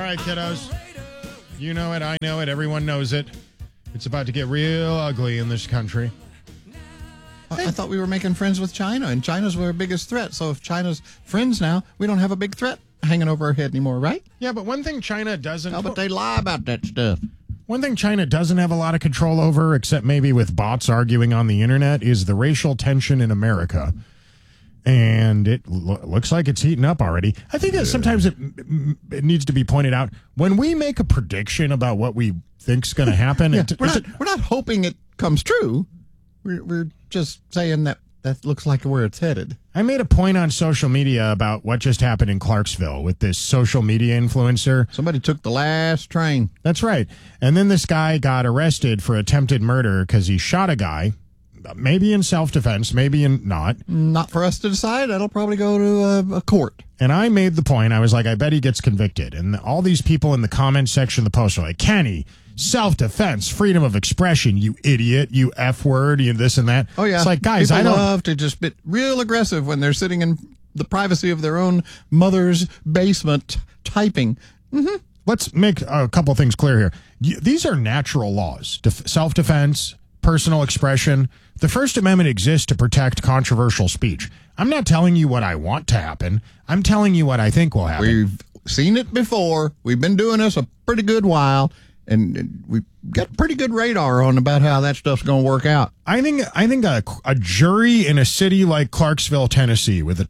right, kiddos. You know it. I know it. Everyone knows it. It's about to get real ugly in this country. I thought we were making friends with China, and China's our biggest threat. So if China's friends now, we don't have a big threat hanging over our head anymore, right? Yeah, but one thing China doesn't... How about they lie about that stuff? One thing China doesn't have a lot of control over, except maybe with bots arguing on the internet, is the racial tension in America. And it looks like it's heating up already. I think that sometimes it needs to be pointed out. When we make a prediction about what we think's going to happen... we're not hoping it comes true. We're just saying that looks like where it's headed. I made a point on social media about what just happened in Clarksville with this social media influencer. Somebody took the last train. That's right. And then this guy got arrested for attempted murder because he shot a guy, maybe in self-defense, maybe not. Not for us to decide. That'll probably go to a court. And I made the point. I was like, I bet he gets convicted. And all these people in the comment section of the post are like, Kenny, self-defense, freedom of expression, you idiot, you F-word, you this and that. Oh, yeah. It's like, guys, people I don't... love to just be real aggressive when they're sitting in the privacy of their own mother's basement typing. Mm-hmm. Let's make a couple things clear here. These are natural laws. Self-defense, personal expression. The First Amendment exists to protect controversial speech. I'm not telling you what I want to happen. I'm telling you what I think will happen. We've seen it before. We've been doing this a pretty good while. And we've got pretty good radar on about how that stuff's going to work out. I think a jury in a city like Clarksville, Tennessee, with a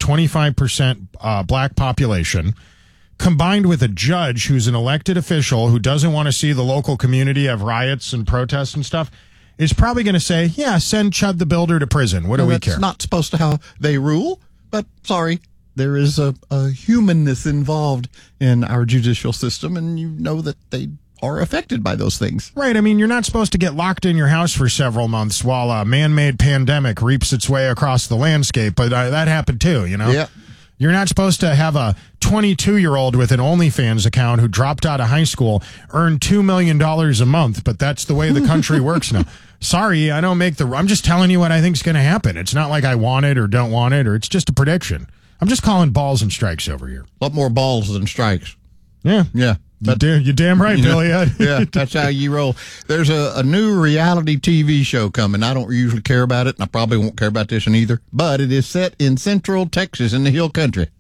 25% black population, combined with a judge who's an elected official who doesn't want to see the local community have riots and protests and stuff, is probably going to say, yeah, send Chud the Builder to prison. What do we care? That's not supposed to how they rule, but sorry. There is a humanness involved in our judicial system, and you know that they are affected by those things. Right. I mean, you're not supposed to get locked in your house for several months while a man-made pandemic reaps its way across the landscape, but that happened too, you know? Yeah. You're not supposed to have a 22-year-old with an OnlyFans account who dropped out of high school, earned $2 million a month, but that's the way the country works now. Sorry, I don't make I'm just telling you what I think's going to happen. It's not like I want it or don't want it, or it's just a prediction. I'm just calling balls and strikes over here. A lot more balls than strikes. Yeah. Yeah. You're damn right, Billy. Yeah, that's how you roll. There's a new reality TV show coming. I don't usually care about it, and I probably won't care about this one either. But it is set in Central Texas in the Hill Country.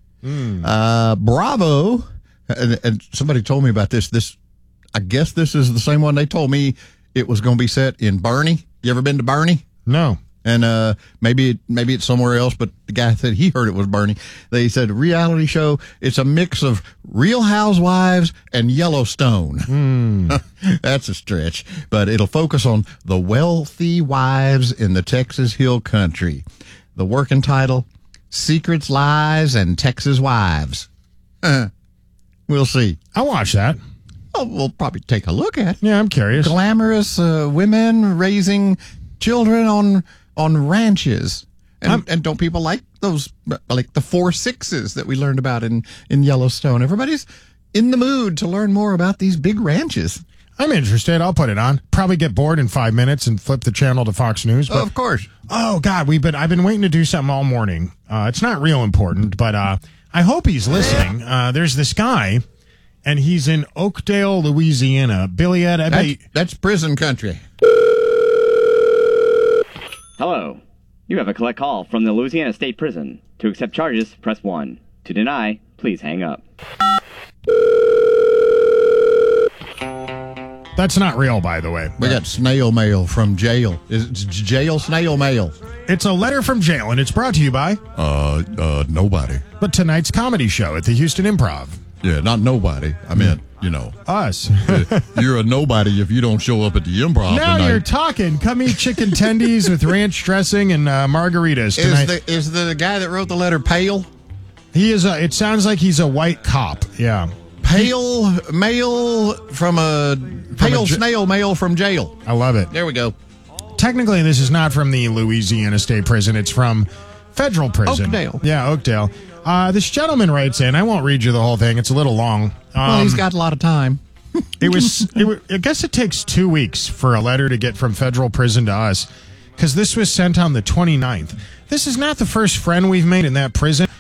Bravo, and somebody told me about this. I guess this is the same one they told me it was going to be set in Bernie. You ever been to Bernie? No. And maybe it's somewhere else, but the guy said he heard it was Bernie. They said reality show. It's a mix of Real Housewives and Yellowstone. That's a stretch, but it'll focus on the wealthy wives in the Texas Hill Country. The working title: Secrets, Lies, and Texas Wives. We'll see. I'll watch that. Oh, we'll probably take a look at it. Yeah, I'm curious. Glamorous women raising children on ranches. And don't people like those, like the 4 6s that we learned about in Yellowstone? Everybody's in the mood to learn more about these big ranches. I'm interested. I'll put it on. Probably get bored in 5 minutes and flip the channel to Fox News. But, of course. Oh, God, I've been waiting to do something all morning. It's not real important, but I hope he's listening. There's this guy, and he's in Oakdale, Louisiana. Billy Ed, that's prison country. Hello. You have a collect call from the Louisiana State Prison. To accept charges, press 1. To deny, please hang up. That's not real, by the way. We got snail mail from jail. It's jail snail mail. It's a letter from jail, and it's brought to you by... nobody. But tonight's comedy show at the Houston Improv. Yeah, not nobody. I meant, us. You're a nobody if you don't show up at the Improv now tonight. You're talking. Come eat chicken tendies with ranch dressing and margaritas tonight. Is the guy that wrote the letter pale? He is. It sounds like he's a white cop. Yeah. Pale mail from snail mail from jail. I love it. There we go. Technically, this is not from the Louisiana State Prison. It's from federal prison. Oakdale. Yeah, Oakdale. This gentleman writes in. I won't read you the whole thing. It's a little long. Well, he's got a lot of time. I guess it takes 2 weeks for a letter to get from federal prison to us, because this was sent on the 29th. This is not the first friend we've made in that prison.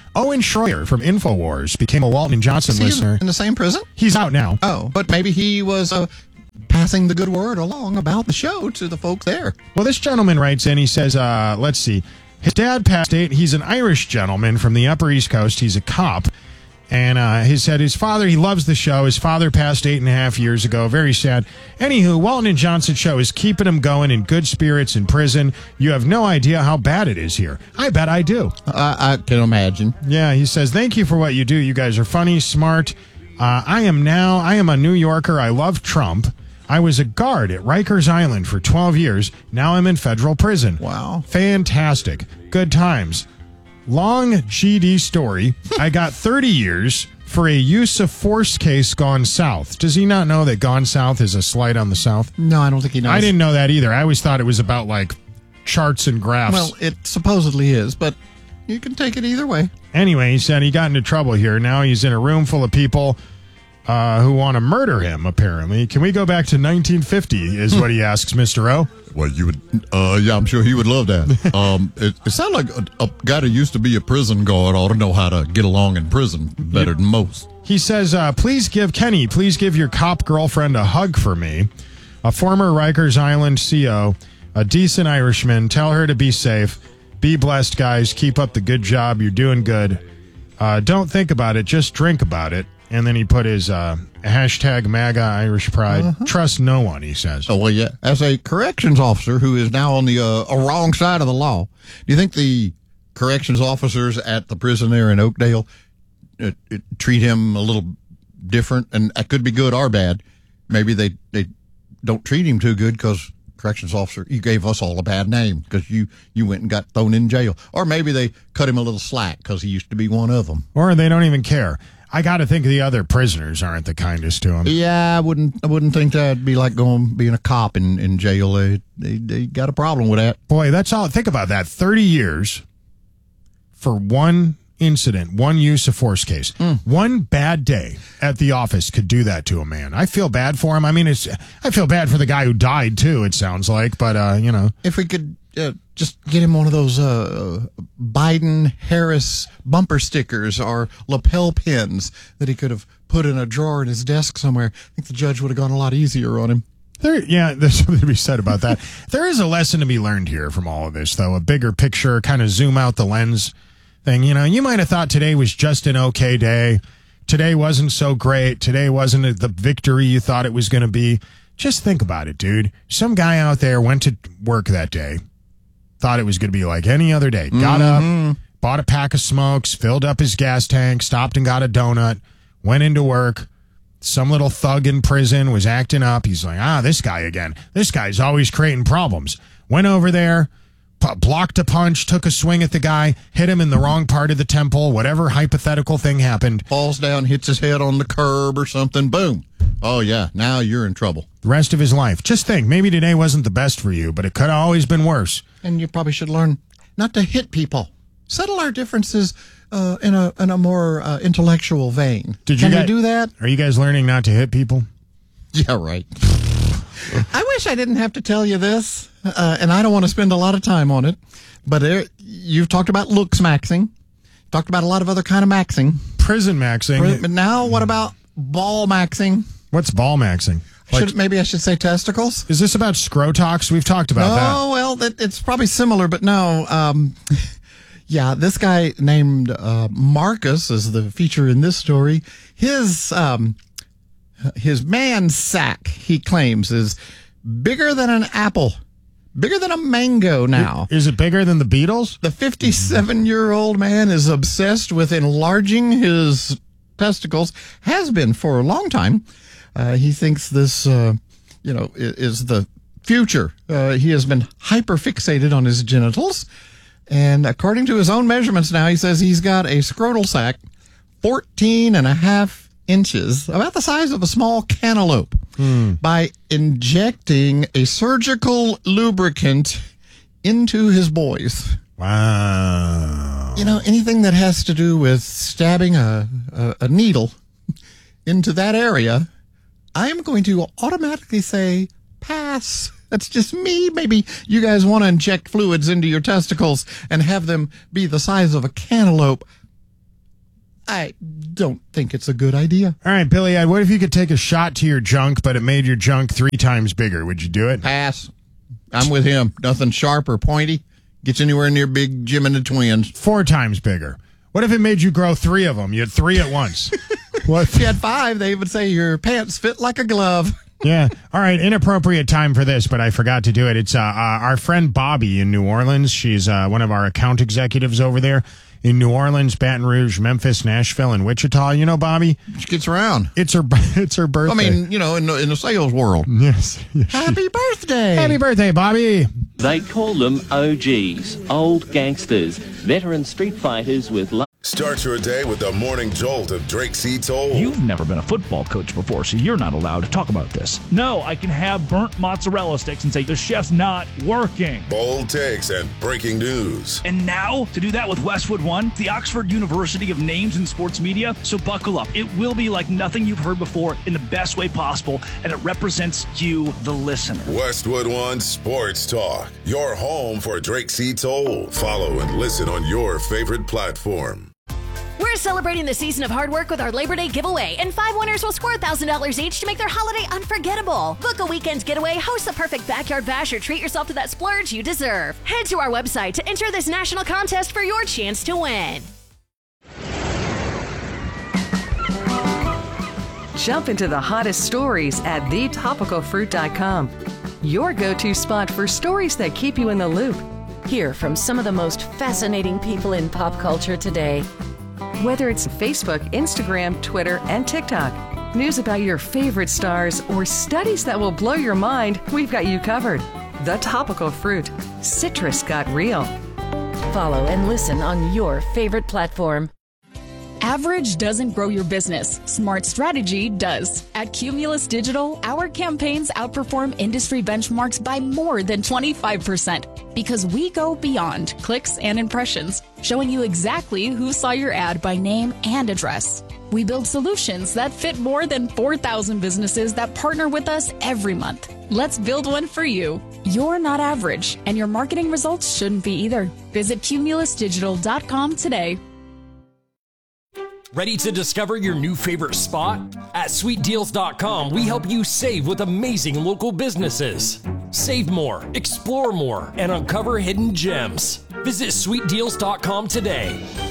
Owen Schroyer from InfoWars became a Walton and Johnson Is he listener. in the same prison? He's out now. Oh, but maybe he was passing the good word along about the show to the folk there. Well, this gentleman writes in, he says, let's see. His dad passed away. He's an Irish gentleman from the Upper East Coast. He's a cop. And he said his father, he loves the show. His father passed 8.5 years ago. Very sad. Anywho, Walton and Johnson show is keeping him going in good spirits in prison. You have no idea how bad it is here. I bet I do. I can imagine. Yeah, he says, thank you for what you do. You guys are funny, smart. I am a New Yorker. I love Trump. I was a guard at Rikers Island for 12 years. Now I'm in federal prison. Wow. Fantastic. Good times. Long GD story. I got 30 years for a use of force case gone south. Does he not know that gone south is a slight on the South? No, I don't think he knows. I didn't know that either. I always thought it was about like charts and graphs. Well, it supposedly is, but you can take it either way. Anyway, he said he got into trouble here. Now he's in a room full of people who want to murder him, apparently. Can we go back to 1950 is what he asks Mr. O. Well, you would, yeah, I'm sure he would love that. It sounds like a guy that used to be a prison guard ought to know how to get along in prison better than most. He says, please give your cop girlfriend a hug for me. A former Rikers Island CO, a decent Irishman. Tell her to be safe. Be blessed, guys. Keep up the good job. You're doing good. Don't think about it. Just drink about it. And then he put his hashtag MAGA Irish Pride. Trust no one, he says. Oh, well, yeah. As a corrections officer who is now on the wrong side of the law, do you think the corrections officers at the prison there in Oakdale treat him a little different? And that could be good or bad. Maybe they don't treat him too good because corrections officer, you gave us all a bad name because you went and got thrown in jail. Or maybe they cut him a little slack because he used to be one of them. Or they don't even care. I got to think the other prisoners aren't the kindest to him. Yeah, I wouldn't think that'd be like being a cop in jail. They got a problem with that. Boy, that's all. Think about that. 30 years for one incident, one use of force case. One bad day at the office could do that to a man. I feel bad for him. I mean, I feel bad for the guy who died too, it sounds like, but if we could just get him one of those Biden-Harris bumper stickers or lapel pins that he could have put in a drawer in his desk somewhere, I think the judge would have gone a lot easier on him. There's something to be said about that. There is a lesson to be learned here from all of this, though. A bigger picture, kind of zoom out the lens thing. You might have thought today was just an okay day. Today wasn't so great. Today wasn't the victory you thought it was going to be. Just think about it, dude. Some guy out there went to work that day, thought it was going to be like any other day. Got up, bought a pack of smokes, filled up his gas tank, stopped and got a donut, went into work. Some little thug in prison was acting up. He's like, this guy again. This guy's always creating problems. Went over there, blocked a punch, took a swing at the guy, hit him in the wrong part of the temple, whatever hypothetical thing happened. Falls down, hits his head on the curb or something. Boom. Oh, yeah. Now you're in trouble. The rest of his life. Just think, maybe today wasn't the best for you, but it could have always been worse. And you probably should learn not to hit people. Settle our differences in a more intellectual vein. Can you do that? Are you guys learning not to hit people? Yeah, right. I wish I didn't have to tell you this, and I don't want to spend a lot of time on it, but you've talked about looks maxing, talked about a lot of other kind of maxing. Prison maxing. But now what about ball maxing? What's ball maxing? Maybe I should say testicles? Is this about Scrotox? We've talked about that. Oh, well, it's probably similar, but no. Yeah, this guy named Marcus is the feature in this story. His man sack, he claims, is bigger than an apple, bigger than a mango now. Is it bigger than the Beatles? The 57-year-old man is obsessed with enlarging his testicles, has been for a long time. He thinks this, is the future. He has been hyper-fixated on his genitals. And according to his own measurements now, he says he's got a scrotal sac 14.5 inches, about the size of a small cantaloupe, by injecting a surgical lubricant into his boys. Wow. Anything that has to do with stabbing a needle into that area, I am going to automatically say pass. That's just me. Maybe you guys want to inject fluids into your testicles and have them be the size of a cantaloupe. I don't think it's a good idea. All right, Billy, what if you could take a shot to your junk, but it made your junk 3 times bigger? Would you do it? Pass. I'm with him. Nothing sharp or pointy gets anywhere near Big Jim and the Twins. 4 times bigger. What if it made you grow 3 of them? You had 3 at once. What? If you had 5, they would say your pants fit like a glove. Yeah. All right. Inappropriate time for this, but I forgot to do it. It's our friend Bobby in New Orleans. She's one of our account executives over there in New Orleans, Baton Rouge, Memphis, Nashville, and Wichita. You know Bobby? She gets around. It's her birthday. I mean, in the sales world. Yes. Happy birthday. Happy birthday, Bobby. They call them OGs, old gangsters, veteran street fighters with... Start your day with the morning jolt of Drake C. Toll. You've never been a football coach before, so you're not allowed to talk about this. No, I can have burnt mozzarella sticks and say the chef's not working. Bold takes and breaking news. And now, to do that with Westwood One, the Oxford University of Names in Sports Media. So buckle up. It will be like nothing you've heard before in the best way possible, and it represents you, the listener. Westwood One Sports Talk, your home for Drake C. Toll. Follow and listen on your favorite platform. We're celebrating the season of hard work with our Labor Day giveaway, and 5 winners will score $1,000 each to make their holiday unforgettable. Book a weekend getaway, host the perfect backyard bash, or treat yourself to that splurge you deserve. Head to our website to enter this national contest for your chance to win. Jump into the hottest stories at thetopicalfruit.com. Your go-to spot for stories that keep you in the loop. Hear from some of the most fascinating people in pop culture today. Whether it's Facebook, Instagram, Twitter, and TikTok, news about your favorite stars, or studies that will blow your mind, we've got you covered. The Topical Fruit. Citrus got real. Follow and listen on your favorite platform. Average doesn't grow your business. Smart strategy does. At Cumulus Digital, our campaigns outperform industry benchmarks by more than 25% because we go beyond clicks and impressions, showing you exactly who saw your ad by name and address. We build solutions that fit more than 4,000 businesses that partner with us every month. Let's build one for you. You're not average, and your marketing results shouldn't be either. Visit cumulusdigital.com today. Ready to discover your new favorite spot? At sweetdeals.com, we help you save with amazing local businesses. Save more, explore more, and uncover hidden gems. Visit sweetdeals.com today.